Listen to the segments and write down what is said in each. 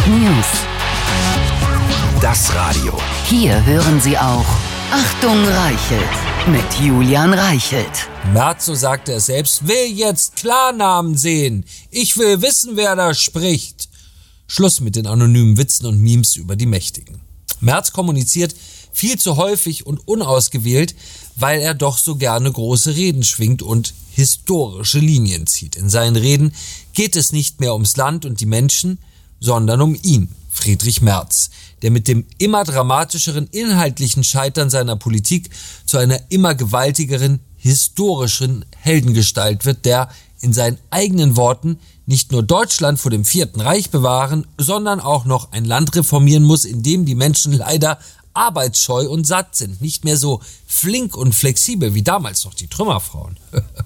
News. Das Radio. Hier hören Sie auch Achtung Reichelt mit Julian Reichelt. Merz, so sagte er selbst, will jetzt Klarnamen sehen. Ich will wissen, wer da spricht. Schluss mit den anonymen Witzen und Memes über die Mächtigen. Merz kommuniziert viel zu häufig und unausgewählt, weil er doch so gerne große Reden schwingt und historische Linien zieht. In seinen Reden geht es nicht mehr ums Land und die Menschen, sondern um ihn, Friedrich Merz, der mit dem immer dramatischeren inhaltlichen Scheitern seiner Politik zu einer immer gewaltigeren historischen Heldengestalt wird, der in seinen eigenen Worten nicht nur Deutschland vor dem Vierten Reich bewahren, sondern auch noch ein Land reformieren muss, in dem die Menschen leider arbeitsscheu und satt sind, nicht mehr so flink und flexibel wie damals noch die Trümmerfrauen.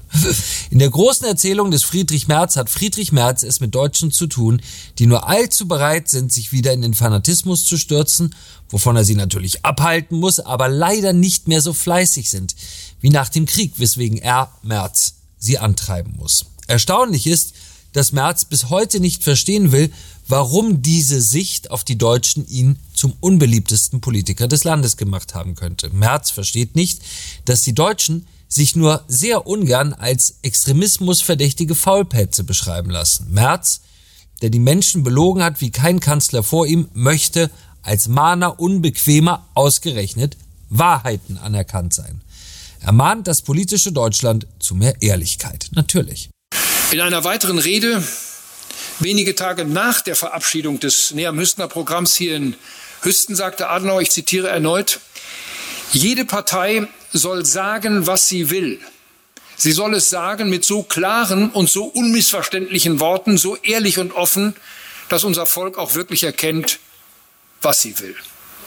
In der großen Erzählung des Friedrich Merz hat Friedrich Merz es mit Deutschen zu tun, die nur allzu bereit sind, sich wieder in den Fanatismus zu stürzen, wovon er sie natürlich abhalten muss, aber leider nicht mehr so fleißig sind wie nach dem Krieg, weswegen er, Merz, sie antreiben muss. Erstaunlich ist, dass Merz bis heute nicht verstehen will, warum diese Sicht auf die Deutschen ihn zum unbeliebtesten Politiker des Landes gemacht haben könnte. Merz versteht nicht, dass die Deutschen sich nur sehr ungern als extremismusverdächtige Faulpelze beschreiben lassen. Merz, der die Menschen belogen hat wie kein Kanzler vor ihm, möchte als Mahner unbequemer ausgerechnet Wahrheiten anerkannt sein. Er mahnt das politische Deutschland zu mehr Ehrlichkeit. Natürlich. In einer weiteren Rede, wenige Tage nach der Verabschiedung des Nehammer-Hüstner-Programms hier in Hüsten, sagte Adenauer, ich zitiere erneut, jede Partei soll sagen, was sie will. Sie soll es sagen mit so klaren und so unmissverständlichen Worten, so ehrlich und offen, dass unser Volk auch wirklich erkennt, was sie will.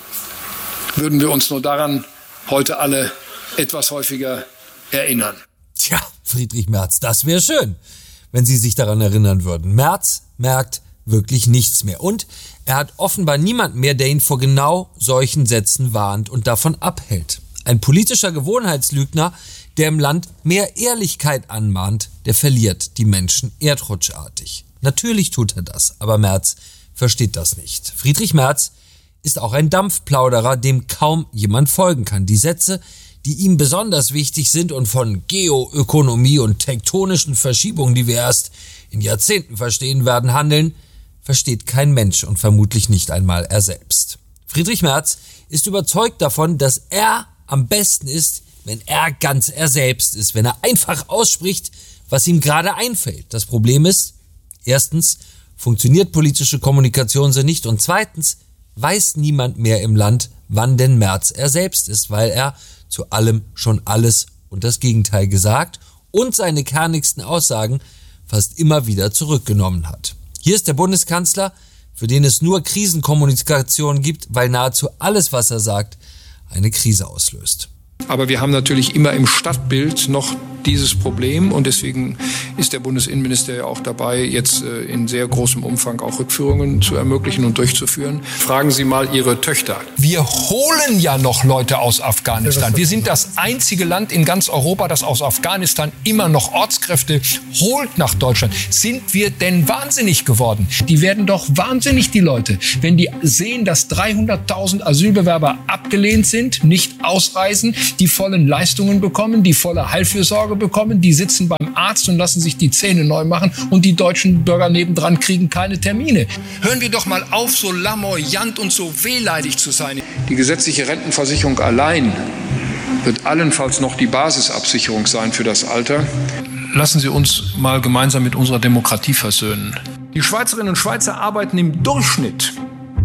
Würden wir uns nur daran heute alle etwas häufiger erinnern. Tja, Friedrich Merz, das wäre schön, wenn Sie sich daran erinnern würden. Merz merkt wirklich nichts mehr. Und er hat offenbar niemand mehr, der ihn vor genau solchen Sätzen warnt und davon abhält. Ein politischer Gewohnheitslügner, der im Land mehr Ehrlichkeit anmahnt, der verliert die Menschen erdrutschartig. Natürlich tut er das, aber Merz versteht das nicht. Friedrich Merz ist auch ein Dampfplauderer, dem kaum jemand folgen kann. Die Sätze, die ihm besonders wichtig sind und von Geoökonomie und tektonischen Verschiebungen, die wir erst in Jahrzehnten verstehen werden, handeln, versteht kein Mensch und vermutlich nicht einmal er selbst. Friedrich Merz ist überzeugt davon, dass er am besten ist, wenn er ganz er selbst ist, wenn er einfach ausspricht, was ihm gerade einfällt. Das Problem ist, erstens funktioniert politische Kommunikation so nicht und zweitens weiß niemand mehr im Land, wann denn Merz er selbst ist, weil er zu allem schon alles und das Gegenteil gesagt und seine kernigsten Aussagen fast immer wieder zurückgenommen hat. Hier ist der Bundeskanzler, für den es nur Krisenkommunikation gibt, weil nahezu alles, was er sagt, eine Krise auslöst. Aber wir haben natürlich immer im Stadtbild noch dieses Problem und deswegen ist der Bundesinnenminister ja auch dabei, jetzt in sehr großem Umfang auch Rückführungen zu ermöglichen und durchzuführen. Fragen Sie mal Ihre Töchter. Wir holen ja noch Leute aus Afghanistan. Wir sind das einzige Land in ganz Europa, das aus Afghanistan immer noch Ortskräfte holt nach Deutschland. Sind wir denn wahnsinnig geworden? Die werden doch wahnsinnig, die Leute, wenn die sehen, dass 300.000 Asylbewerber abgelehnt sind, nicht ausreisen, die vollen Leistungen bekommen, die volle Heilfürsorge bekommen, die sitzen beim Arzt und lassen sich die Zähne neu machen und die deutschen Bürger nebendran kriegen keine Termine. Hören wir doch mal auf, so lamoyant und so wehleidig zu sein. Die gesetzliche Rentenversicherung allein wird allenfalls noch die Basisabsicherung sein für das Alter. Lassen Sie uns mal gemeinsam mit unserer Demokratie versöhnen. Die Schweizerinnen und Schweizer arbeiten im Durchschnitt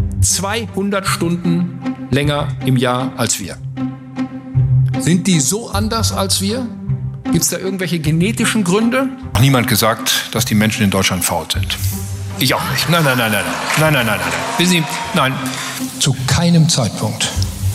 200 Stunden länger im Jahr als wir. Sind die so anders als wir? Gibt es da irgendwelche genetischen Gründe? Niemand gesagt, dass die Menschen in Deutschland faul sind. Ich auch nicht. Nein. Wissen Sie, nein. Zu keinem Zeitpunkt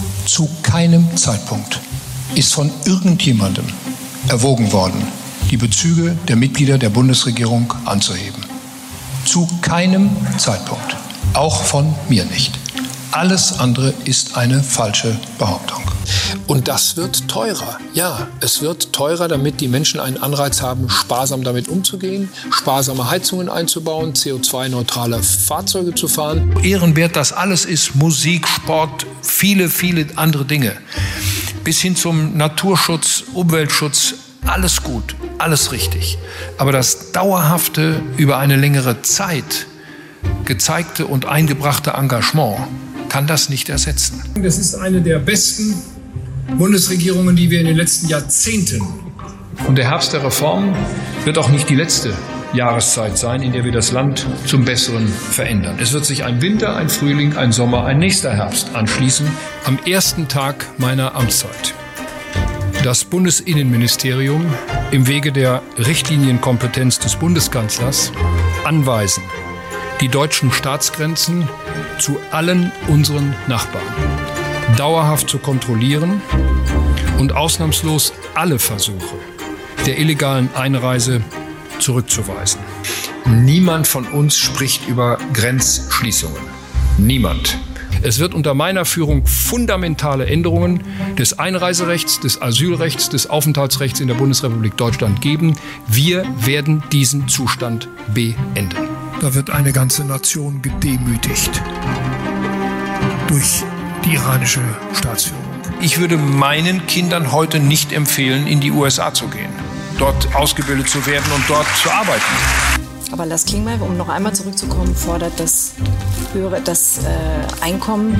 ist von irgendjemandem erwogen worden, die Bezüge der Mitglieder der Bundesregierung anzuheben. Zu keinem Zeitpunkt. Auch von mir nicht. Alles andere ist eine falsche Behauptung. Und das wird teurer. Ja, es wird teurer, damit die Menschen einen Anreiz haben, sparsam damit umzugehen, sparsame Heizungen einzubauen, CO2-neutrale Fahrzeuge zu fahren. Ehrenwert das alles ist, Musik, Sport, viele, viele andere Dinge. Bis hin zum Naturschutz, Umweltschutz, alles gut, alles richtig. Aber das dauerhafte, über eine längere Zeit gezeigte und eingebrachte Engagement kann das nicht ersetzen. Das ist eine der besten Bundesregierungen, die wir in den letzten Jahrzehnten. Und der Herbst der Reformen wird auch nicht die letzte Jahreszeit sein, in der wir das Land zum Besseren verändern. Es wird sich ein Winter, ein Frühling, ein Sommer, ein nächster Herbst anschließen. Am ersten Tag meiner Amtszeit. Das Bundesinnenministerium im Wege der Richtlinienkompetenz des Bundeskanzlers anweisen, die deutschen Staatsgrenzen zu allen unseren Nachbarn dauerhaft zu kontrollieren und ausnahmslos alle Versuche der illegalen Einreise zurückzuweisen. Niemand von uns spricht über Grenzschließungen. Niemand. Es wird unter meiner Führung fundamentale Änderungen des Einreiserechts, des Asylrechts, des Aufenthaltsrechts in der Bundesrepublik Deutschland geben. Wir werden diesen Zustand beenden. Da wird eine ganze Nation gedemütigt durch die iranische Staatsführung. Ich würde meinen Kindern heute nicht empfehlen, in die USA zu gehen, dort ausgebildet zu werden und dort zu arbeiten. Aber Lars Klingbeil, um noch einmal zurückzukommen, fordert höhere Einkommen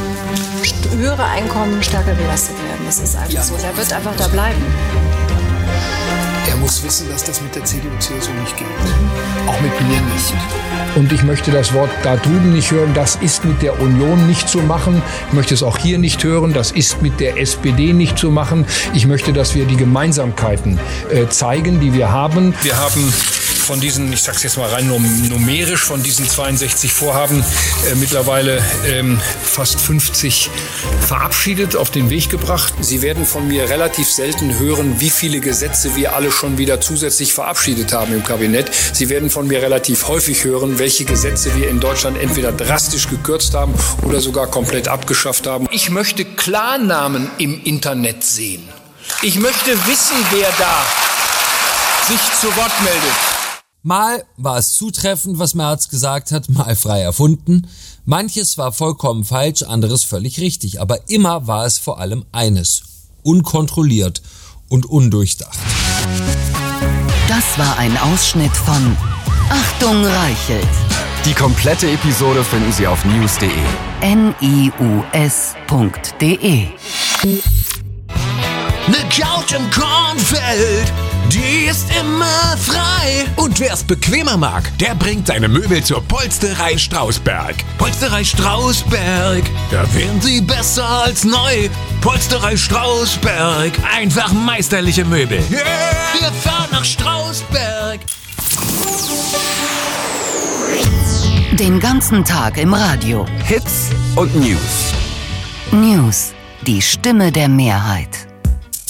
stärker belastet werden. Das ist einfach so. Der wird einfach da bleiben. Er muss wissen, dass das mit der CDU-CSU nicht geht. Auch mit mir nicht. Und ich möchte das Wort da drüben nicht hören, das ist mit der Union nicht zu machen. Ich möchte es auch hier nicht hören, das ist mit der SPD nicht zu machen. Ich möchte, dass wir die Gemeinsamkeiten zeigen, die wir haben. Wir haben von diesen, ich sag's jetzt mal rein numerisch, von diesen 62 Vorhaben mittlerweile fast 50 verabschiedet, auf den Weg gebracht. Sie werden von mir relativ selten hören, wie viele Gesetze wir alle schon wieder zusätzlich verabschiedet haben im Kabinett. Sie werden von mir relativ häufig hören, welche Gesetze wir in Deutschland entweder drastisch gekürzt haben oder sogar komplett abgeschafft haben. Ich möchte Klarnamen im Internet sehen. Ich möchte wissen, wer da sich zu Wort meldet. Mal war es zutreffend, was Merz gesagt hat, mal frei erfunden. Manches war vollkommen falsch, anderes völlig richtig. Aber immer war es vor allem eines: unkontrolliert und undurchdacht. Das war ein Ausschnitt von Achtung Reichelt. Die komplette Episode finden Sie auf news.de. NIUS.de. Ne Couch im Kornfeld, die ist immer frei. Und wer's bequemer mag, der bringt seine Möbel zur Polsterei Strausberg. Polsterei Strausberg, da wären sie besser als neu. Polsterei Strausberg, einfach meisterliche Möbel. Yeah. Wir fahren nach Strausberg. Den ganzen Tag im Radio. Hits und News. News, die Stimme der Mehrheit.